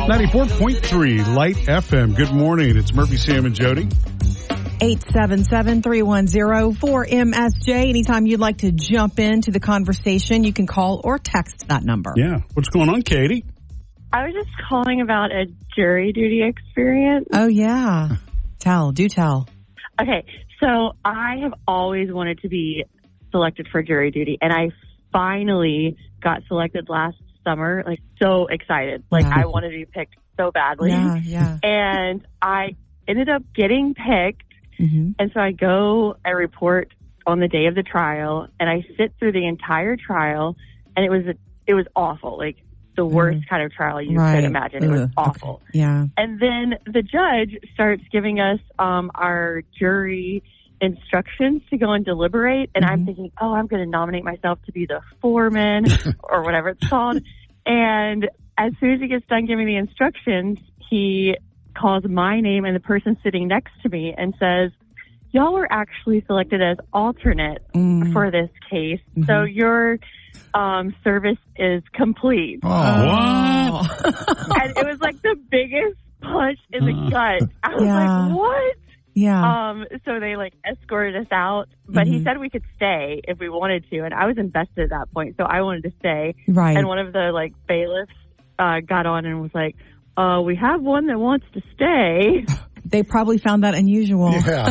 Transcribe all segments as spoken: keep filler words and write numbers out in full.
ninety-four point three Light F M. Good morning. It's Murphy, Sam, and Jody. eight seven seven, three one zero, four M S J. Anytime you'd like to jump into the conversation, you can call or text that number. Yeah. What's going on, Katie? I was just calling about a jury duty experience. Oh, yeah. Tell. Do tell. Okay. So I have always wanted to be selected for jury duty, and I finally got selected last summer. Like, so excited. Like, Yeah. I wanted to be picked so badly. Yeah, yeah. And I ended up getting picked. Mm-hmm. And so I go, I report on the day of the trial, and I sit through the entire trial, and it was a, it was awful, like the worst Mm. kind of trial you Right. could imagine. It was Ugh. awful. Okay. Yeah. And then the judge starts giving us um, our jury instructions to go and deliberate, and Mm-hmm. I'm thinking, oh, I'm going to nominate myself to be the foreman or whatever it's called. And as soon as he gets done giving the instructions, he calls my name and the person sitting next to me and says, y'all were actually selected as alternate Mm. for this case. Mm-hmm. So your um, service is complete. Oh, what? And it was like the biggest punch in the gut. I was Yeah. like, what? Yeah. Um, so they like escorted us out, but he Mhm. said we could stay if we wanted to. And I was invested at that point. So I wanted to stay. Right. And one of the like bailiffs uh, got on and was like, uh, we have one that wants to stay. They probably found that unusual. Yeah.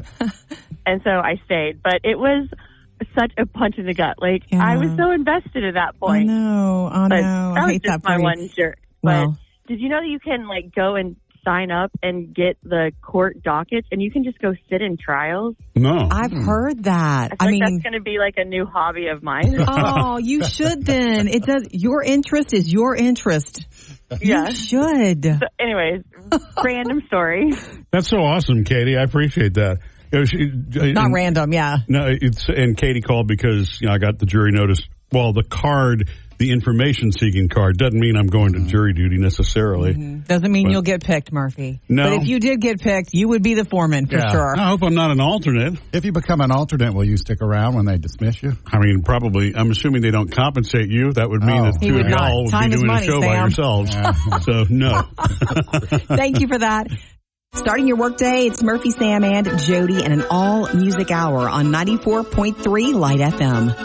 And so I stayed, but it was such a punch in the gut. Like Yeah. I was so invested at that I point. know. Oh, But no. that I was hate just that my for you. one jerk. But Well. did you know that you can like go and sign up and get the court dockets, and you can just go sit in trials? No. I've heard that. I I feel like mean, that's going to be like a new hobby of mine. oh, you should then. It does. Your interest is your interest. Yeah. You should. So anyways, random story. That's so awesome, Katie. I appreciate that. You know, she, Not and, random, yeah. No, it's and Katie called because you know I got the jury notice. Well, the card, the information seeking card, doesn't mean I'm going to jury duty necessarily. Mm-hmm. Doesn't mean But- you'll get picked, Murphy. No. But if you did get picked, you would be the foreman for Yeah. sure. I hope I'm not an alternate. If you become an alternate, will you stick around when they dismiss you? I mean, probably. I'm assuming they don't compensate you. That would mean Oh. that He two would of not. y'all would Time be is doing money, a show by Sam. yourselves. Yeah. So no. Thank you for that. Starting your workday, it's Murphy, Sam, and Jody, and an all-music hour on ninety-four point three Light F M.